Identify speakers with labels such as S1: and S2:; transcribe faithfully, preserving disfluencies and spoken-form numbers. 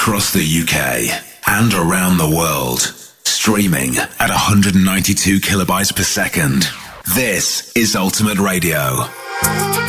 S1: across the U K and around the world. Streaming at one hundred ninety-two kilobytes per second. This is Ultimate Radio.